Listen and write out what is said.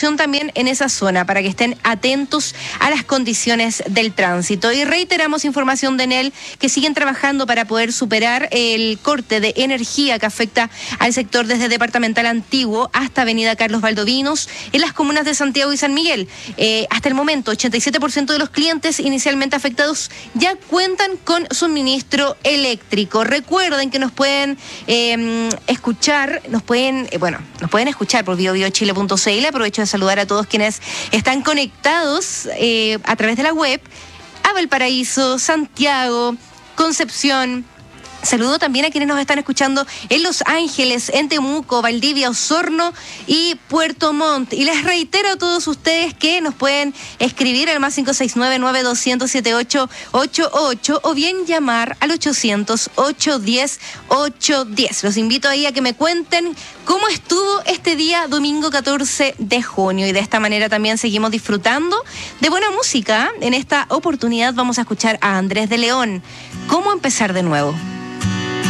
precaución también en esa zona para que estén atentos a las condiciones del tránsito. Y reiteramos información de Enel que siguen trabajando para poder superar el corte de energía que afecta al sector desde Departamental Antiguo hasta Avenida Carlos Valdovinos en las comunas de Santiago y San Miguel. Hasta el momento, 87% de los clientes inicialmente afectados ya cuentan con suministro eléctrico. Recuerden que nos pueden escuchar, nos pueden escuchar por biobiochile.cl. Aprovecho de saludar a todos quienes están conectados a través de la web a Valparaíso, Santiago, Concepción. Saludo también a quienes nos están escuchando en Los Ángeles, en Temuco, Valdivia, Osorno y Puerto Montt. Y les reitero a todos ustedes que nos pueden escribir al más 569-9200-7888 o bien llamar al 800-810-810. Los invito ahí a que me cuenten cómo estuvo este día domingo 14 de junio. Y de esta manera también seguimos disfrutando de buena música. En esta oportunidad vamos a escuchar a Andrés de León. ¿Cómo empezar de nuevo?